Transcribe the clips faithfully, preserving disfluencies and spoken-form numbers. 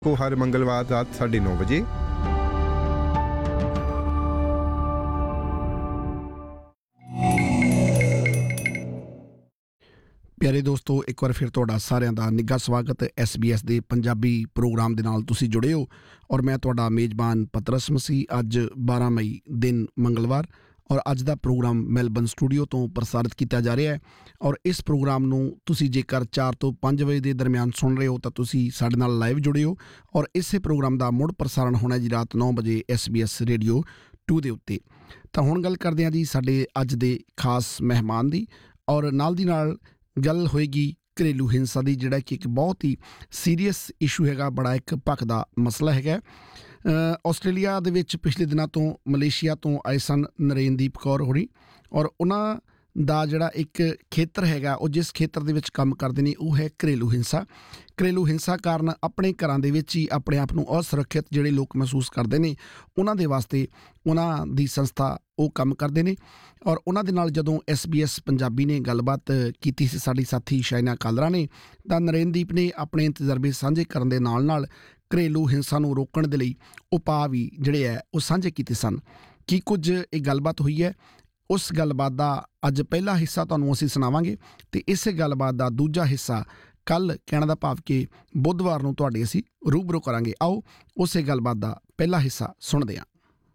को हर मंगलवार रात साढ़े नौ बजे। ਪਿਆਰੇ ਦੋਸਤੋ, ਇੱਕ ਵਾਰ ਫਿਰ ਤੁਹਾਡਾ ਸਾਰਿਆਂ ਦਾ ਨਿੱਘਾ ਸਵਾਗਤ। ਐਸ ਬੀ ਐਸ ਦੇ ਪੰਜਾਬੀ ਪ੍ਰੋਗਰਾਮ ਦੇ ਨਾਲ ਤੁਸੀਂ ਜੁੜੇ ਹੋ ਔਰ ਮੈਂ ਤੁਹਾਡਾ ਮੇਜ਼ਬਾਨ ਪਤਰਸ ਮਸੀਹ। ਅੱਜ ਬਾਰਾਂ ਮਈ ਦਿਨ ਮੰਗਲਵਾਰ ਔਰ ਅੱਜ ਦਾ ਪ੍ਰੋਗਰਾਮ ਮੈਲਬਨ ਸਟੂਡੀਓ ਤੋਂ ਪ੍ਰਸਾਰਿਤ ਕੀਤਾ ਜਾ ਰਿਹਾ ਹੈ ਔਰ ਇਸ ਪ੍ਰੋਗਰਾਮ ਨੂੰ ਤੁਸੀਂ ਜੇਕਰ ਚਾਰ ਤੋਂ ਪੰਜ ਵਜੇ ਦੇ ਦਰਮਿਆਨ ਸੁਣ ਰਹੇ ਹੋ ਤਾਂ ਤੁਸੀਂ ਸਾਡੇ ਨਾਲ ਲਾਈਵ ਜੁੜੇ ਹੋ ਔਰ ਇਸੇ ਪ੍ਰੋਗਰਾਮ ਦਾ ਮੁੜ ਪ੍ਰਸਾਰਣ ਹੋਣਾ ਜੀ ਰਾਤ ਨੌ ਵਜੇ S B S radio to ਦੇ ਉੱਤੇ। ਤਾਂ ਹੁਣ ਗੱਲ ਕਰਦੇ ਹਾਂ ਜੀ ਸਾਡੇ ਅੱਜ ਦੇ ਖਾਸ ਮਹਿਮਾਨ ਦੀ ਔਰ ਨਾਲ ਦੀ ਨਾਲ ਗੱਲ ਹੋਏਗੀ ਘਰੇਲੂ ਹਿੰਸਾ ਦੀ, ਜਿਹੜਾ ਕਿ ਇੱਕ ਬਹੁਤ ਹੀ ਸੀਰੀਅਸ ਇਸ਼ੂ ਹੈਗਾ, ਬੜਾ ਇੱਕ ਭਖਦਾ ਮਸਲਾ ਹੈਗਾ। ਆਸਟ੍ਰੇਲੀਆ ਦੇ ਵਿੱਚ ਪਿਛਲੇ ਦਿਨਾਂ ਤੋਂ ਮਲੇਸ਼ੀਆ ਤੋਂ ਆਏ ਸਨ ਨਰੇਨਦੀਪ ਕੌਰ ਹੋਣੀ ਔਰ ਉਹਨਾਂ ਦਾ ਜਿਹੜਾ ਇੱਕ ਖੇਤਰ ਹੈਗਾ, ਉਹ ਜਿਸ ਖੇਤਰ ਦੇ ਵਿੱਚ ਕੰਮ ਕਰਦੇ ਨੇ ਉਹ ਹੈ ਘਰੇਲੂ ਹਿੰਸਾ। ਘਰੇਲੂ ਹਿੰਸਾ ਕਾਰਨ ਆਪਣੇ ਘਰਾਂ ਦੇ ਵਿੱਚ ਹੀ ਆਪਣੇ ਆਪ ਨੂੰ ਅਸੁਰੱਖਿਅਤ ਜਿਹੜੇ ਲੋਕ ਮਹਿਸੂਸ ਕਰਦੇ ਨੇ, ਉਹਨਾਂ ਦੇ ਵਾਸਤੇ ਉਹਨਾਂ ਦੀ ਸੰਸਥਾ ਉਹ ਕੰਮ ਕਰਦੇ ਨੇ ਔਰ ਉਹਨਾਂ ਦੇ ਨਾਲ ਜਦੋਂ ਐਸ ਬੀ ਐਸ ਪੰਜਾਬੀ ਨੇ ਗੱਲਬਾਤ ਕੀਤੀ ਸੀ ਸਾਡੀ ਸਾਥੀ ਸ਼ਾਇਨਾ ਕਾਲਰਾ ਨੇ, ਤਾਂ ਨਰੇਨਦੀਪ ਨੇ ਆਪਣੇ ਤਜਰਬੇ ਸਾਂਝੇ ਕਰਨ ਦੇ ਨਾਲ ਨਾਲ ਘਰੇਲੂ ਹਿੰਸਾ ਨੂੰ ਰੋਕਣ ਦੇ ਲਈ ਉਪਾਅ ਵੀ ਜਿਹੜੇ ਹੈ ਉਹ ਸਾਂਝੇ ਕੀਤੇ ਸਨ। ਕੀ ਕੁਝ ਇਹ ਗੱਲਬਾਤ ਹੋਈ ਹੈ, ਉਸ ਗੱਲਬਾਤ ਦਾ ਅੱਜ ਪਹਿਲਾ ਹਿੱਸਾ ਤੁਹਾਨੂੰ ਅਸੀਂ ਸੁਣਾਵਾਂਗੇ ਅਤੇ ਇਸੇ ਗੱਲਬਾਤ ਦਾ ਦੂਜਾ ਹਿੱਸਾ ਕੱਲ੍ਹ, ਕਹਿਣ ਦਾ ਭਾਵ ਕਿ ਬੁੱਧਵਾਰ ਨੂੰ ਤੁਹਾਡੇ ਅਸੀਂ ਰੂਬਰੂ ਕਰਾਂਗੇ। ਆਓ ਉਸੇ ਗੱਲਬਾਤ ਦਾ ਪਹਿਲਾ ਹਿੱਸਾ ਸੁਣਦੇ ਹਾਂ।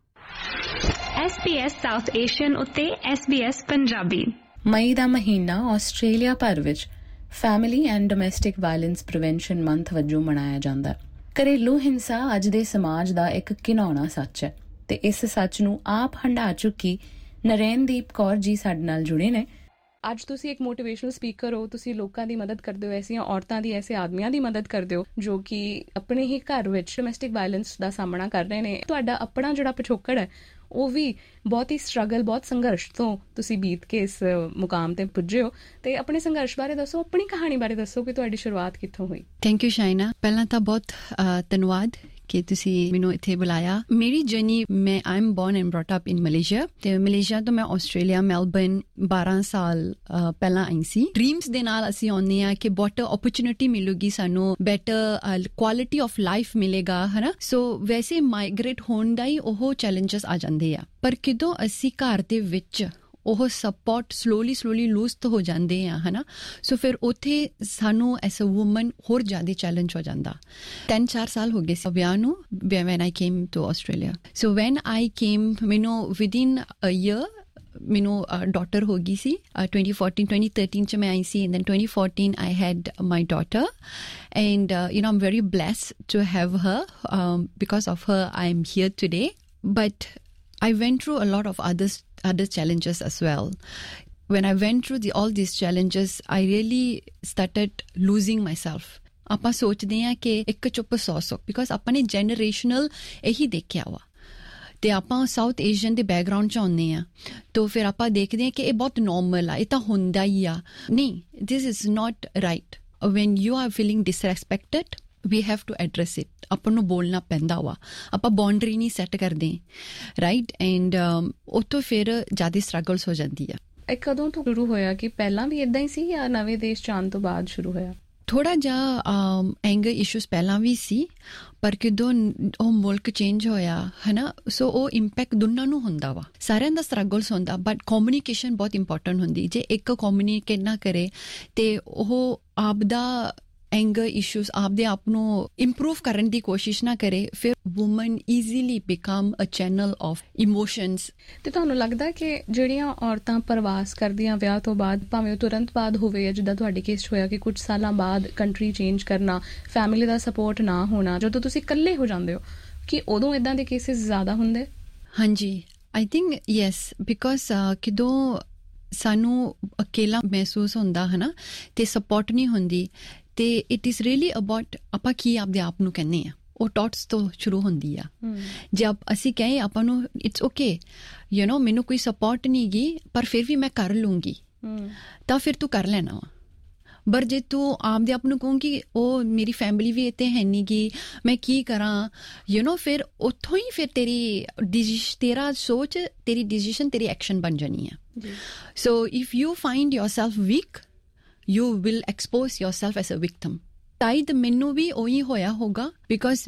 S B S south Asian ਉੱਤੇ ਐਸ ਬੀ ਐਸ ਪੰਜਾਬੀ। ਮਈ ਦਾ ਮਹੀਨਾ ਆਸਟ੍ਰੇਲੀਆ ਭਰ ਵਿੱਚ family and domestic violence prevention month ਵਜੋਂ ਮਨਾਇਆ ਜਾਂਦਾ। ਘਰੇਲੂ ਹਿੰਸਾ ਅੱਜ ਦੇ ਸਮਾਜ ਦਾ ਇੱਕ ਘਿਨਾਉਣਾ ਸੱਚ ਹੈ ਤੇ ਇਸ ਸੱਚ ਨੂੰ ਆਪ ਹੰਢਾ ਚੁੱਕੀ ਨਰੇਨਦੀਪ ਕੌਰ ਜੀ ਸਾਡੇ ਨਾਲ ਜੁੜੇ ਨੇ। ਅੱਜ ਤੁਸੀਂ ਇੱਕ ਮੋਟੀਵੇਸ਼ਨਲ ਸਪੀਕਰ ਹੋ, ਤੁਸੀਂ ਲੋਕਾਂ ਦੀ ਮਦਦ ਕਰਦੇ ਹੋ, ਐਸੀਆਂ ਔਰਤਾਂ ਦੀ, ਐਸੇ ਆਦਮੀਆਂ ਦੀ ਮਦਦ ਕਰਦੇ ਹੋ ਜੋ ਕਿ ਆਪਣੇ ਹੀ ਘਰ ਵਿੱਚ ਡੋਮੈਸਟਿਕ ਵਾਇਲੈਂਸ ਦਾ ਸਾਹਮਣਾ ਕਰ ਰਹੇ ਨੇ। ਤੁਹਾਡਾ ਆਪਣਾ ਜਿਹੜਾ ਪਿਛੋਕੜ ਹੈ ਉਹ ਵੀ ਬਹੁਤ ਹੀ ਸਟਰਗਲ, ਬਹੁਤ ਸੰਘਰਸ਼ ਤੋਂ ਤੁਸੀਂ ਬੀਤ ਕੇ ਇਸ ਮੁਕਾਮ ਤੇ ਪੁੱਜੇ ਹੋ, ਤੇ ਆਪਣੇ ਸੰਘਰਸ਼ ਬਾਰੇ ਦੱਸੋ, ਆਪਣੀ ਕਹਾਣੀ ਬਾਰੇ ਦੱਸੋ ਕਿ ਤੁਹਾਡੀ ਸ਼ੁਰੂਆਤ ਕਿੱਥੋਂ ਹੋਈ। ਥੈਂਕ ਯੂ ਸ਼ਾਇਨਾ, ਪਹਿਲਾਂ ਤਾਂ ਬਹੁਤ ਧੰਨਵਾਦ ਕਿ ਤੁਸੀਂ ਮੈਨੂੰ ਇੱਥੇ ਬੁਲਾਇਆ। ਮੇਰੀ ਜਰਨੀ, ਮੈਂ I am born and brought up in Malaysia ਤੇ ਮਲੇਸ਼ੀਆ ਤੋਂ ਮੈਂ ਆਸਟ੍ਰੇਲੀਆ ਮੈਲਬਰਨ ਬਾਰਾਂ ਸਾਲ ਪਹਿਲਾਂ ਆਈ ਸੀ। ਡ੍ਰੀਮਸ ਦੇ ਨਾਲ ਅਸੀਂ ਆਉਂਦੇ ਹਾਂ ਕਿ ਬੈਟਰ ਓਪਰਚੁਨਿਟੀ ਮਿਲੂਗੀ, ਸਾਨੂੰ ਬੈਟਰ ਕੁਆਲਿਟੀ ਆਫ ਲਾਈਫ ਮਿਲੇਗਾ, ਹੈ ਨਾ। ਸੋ ਵੈਸੇ ਮਾਈਗ੍ਰੇਟ ਹੋਣ ਦਾ ਹੀ ਉਹ ਚੈਲੰਜਸ ਆ ਜਾਂਦੇ ਆ, ਪਰ ਕਿਦੋਂ ਅਸੀਂ ਘਰ ਦੇ ਵਿੱਚ ਉਹ ਸਪੋਰਟ ਸਲੋਲੀ ਸਲੋਲੀ ਲੂਜ਼ ਹੋ ਜਾਂਦੇ ਆ, ਹੈ ਨਾ। ਸੋ ਫਿਰ ਉੱਥੇ ਸਾਨੂੰ ਐਸ ਅ ਵੂਮਨ ਹੋਰ ਜ਼ਿਆਦਾ ਚੈਲੰਜ ਹੋ ਜਾਂਦਾ। ਤਿੰਨ ਚਾਰ ਸਾਲ ਹੋ ਗਏ ਸੀ ਵਿਆਹ ਨੂੰ van I came to Australia. So when I came, ਮੈਨੂੰ ਵਿਦਿਨ ਅ ਈਅਰ ਮੈਨੂੰ ਡਾਟਰ ਹੋ ਗਈ ਸੀ। twenty fourteen twenty thirteen ਚ ਮੈਂ ਆਈ ਸੀ, and then twenty fourteen I had my daughter, and uh, you know I'm very blessed to have her. Um, because of her I am here today, but I went through a lot of others other challenges as well. When I went through the all these challenges, I really started losing myself. ਆਪਾਂ ਸੋਚਦੇ ਹਾਂ ਕਿ ਇੱਕ ਚੁੱਪ ਸੌ ਸੁੱਖ, because ਆਪਾਂ ਨੇ ਜੈਨਰੇਸ਼ਨਲ ਇਹੀ ਦੇਖਿਆ ਵਾ ਤੇ ਆਪਾਂ ਸਾਊਥ ਏਸ਼ੀਅਨ ਦੇ ਬੈਕਗਰਾਊਂਡ 'ਚ ਆਉਂਦੇ ਹਾਂ, ਤਾਂ ਫਿਰ ਆਪਾਂ ਦੇਖਦੇ ਹਾਂ ਕਿ ਇਹ ਬਹੁਤ ਨੋਰਮਲ ਆ, ਇਹ ਤਾਂ ਹੁੰਦਾ ਹੀ ਆ। ਨਹੀਂ, this is not right. When you are feeling ਡਿਸਰੈਸਪੈਕਟਡ, we have to address it. ਆਪਾਂ ਨੂੰ ਬੋਲਣਾ ਪੈਂਦਾ ਵਾ, ਆਪਾਂ ਬਾਉਂਡਰੀ ਨਹੀਂ ਸੈੱਟ ਕਰਦੇ, ਰਾਈਟ। ਐਂਡ ਉੱਥੋਂ ਫਿਰ ਜ਼ਿਆਦਾ ਸਟਰਗਲਸ ਹੋ ਜਾਂਦੀ ਆ। ਇਹ ਕਦੋਂ ਤੋਂ ਸ਼ੁਰੂ ਹੋਇਆ, ਕਿ ਪਹਿਲਾਂ ਵੀ ਇੱਦਾਂ ਹੀ ਸੀ ਜਾਂ ਨਵੇਂ ਦੇਸ਼ 'ਚ ਆਉਣ ਤੋਂ ਬਾਅਦ ਸ਼ੁਰੂ ਹੋਇਆ? ਥੋੜ੍ਹਾ ਜਿਹਾ ਐਂਗਰ ਇਸ਼ੂਜ਼ ਪਹਿਲਾਂ ਵੀ ਸੀ, ਪਰ ਕਿਦੋਂ ਉਹ ਮੁਲਕ ਚੇਂਜ ਹੋਇਆ, ਹੈ ਨਾ, ਸੋ ਉਹ ਇੰਪੈਕਟ ਦੋਨਾਂ ਨੂੰ ਹੁੰਦਾ ਵਾ, ਸਾਰਿਆਂ ਦਾ ਸਟਰਗਲਸ ਹੁੰਦਾ, ਬਟ ਕਮਿਊਨੀਕੇਸ਼ਨ ਬਹੁਤ ਇੰਪੋਰਟੈਂਟ ਹੁੰਦੀ। ਜੇ ਇੱਕ ਕਮਿਊਨੀਕੇਟ ਨਾ ਕਰੇ ਤੇ ਉਹ ਆਪਦਾ ਐਂਗਰ ਇਸ਼ੂਜ਼ ਆਪਦੇ ਆਪ ਨੂੰ ਇੰਪਰੂਵ ਕਰਨ ਦੀ ਕੋਸ਼ਿਸ਼ ਨਾ ਕਰੇ, ਫਿਰ woman easily become a channel of emotions. ਤੇ ਤੁਹਾਨੂੰ ਲੱਗਦਾ ਕਿ ਜਿਹੜੀਆਂ ਔਰਤਾਂ ਪ੍ਰਵਾਸ ਕਰਦੀਆਂ ਵਿਆਹ ਤੋਂ ਬਾਅਦ, ਭਾਵੇਂ ਉਹ ਤੁਰੰਤ ਬਾਅਦ ਹੋਵੇ ਜਾਂ ਜਿੱਦਾਂ ਤੁਹਾਡੇ ਕੇਸ 'ਚ ਹੋਇਆ ਕਿ ਕੁਝ ਸਾਲਾਂ ਬਾਅਦ ਕੰਟਰੀ ਚੇਂਜ ਕਰਨਾ, ਫੈਮਿਲੀ ਦਾ ਸਪੋਰਟ ਨਾ ਹੋਣਾ, ਜਦੋਂ ਤੁਸੀਂ ਇਕੱਲੇ ਹੋ ਜਾਂਦੇ ਹੋ, ਕਿ ਉਦੋਂ ਇੱਦਾਂ ਦੇ ਕੇਸਿਸ ਜ਼ਿਆਦਾ ਹੁੰਦੇ? ਹਾਂਜੀ, ਆਈ ਥਿੰਕ ਯੈਸ, ਬਿਕੋਜ਼ ਕਿਦੋਂ ਸਾਨੂੰ ਅਕੇਲਾ ਮਹਿਸੂਸ ਹੁੰਦਾ, ਹੈ ਨਾ, ਤੇ ਸਪੋਰਟ ਨਹੀਂ ਹੁੰਦੀ, ਤੇ ਇਟ ਇਜ਼ ਰੀਅਲੀ ਅਬਾਊਟ ਆਪਾਂ ਕੀ ਆਪਦੇ ਆਪ ਨੂੰ ਕਹਿੰਦੇ ਆ, ਉਹ ਟਾਟਸ ਤੋਂ ਸ਼ੁਰੂ ਹੁੰਦੀ ਆ। ਜੇ ਅਸੀਂ ਕਹੇ ਆਪਾਂ ਨੂੰ ਇਟਸ ਓਕੇ, ਯੂ ਨੋ ਮੈਨੂੰ ਕੋਈ ਸਪੋਰਟ ਨਹੀਂ ਗੀ ਪਰ ਫਿਰ ਵੀ ਮੈਂ ਕਰ ਲੂੰਗੀ, ਤਾਂ ਫਿਰ ਤੂੰ ਕਰ ਲੈਣਾ ਵਾ। ਪਰ ਜੇ ਤੂੰ ਆਪਦੇ ਆਪ ਨੂੰ ਕਹੂੰਗੀ ਉਹ ਮੇਰੀ ਫੈਮਿਲੀ ਵੀ ਇੱਥੇ ਹੈ ਨਹੀਂ ਗੀ, ਮੈਂ ਕੀ ਕਰਾਂ, ਯੂ ਨੋ, ਫਿਰ ਉੱਥੋਂ ਹੀ ਫਿਰ ਤੇਰੀ ਡਿਸੀਜ਼, ਤੇਰਾ ਸੋਚ, ਤੇਰੀ ਡਿਸੀਜ਼ਨ, ਤੇਰੀ ਐਕਸ਼ਨ ਬਣ ਜਾਣੀ ਆ। ਸੋ if you find your self week, you will expose yourself as a victim. ਸ਼ਾਇਦ ਮੈਨੂੰ ਵੀ ਉਹੀ ਹੋਇਆ ਹੋਗਾ ਬਿਕੋਜ਼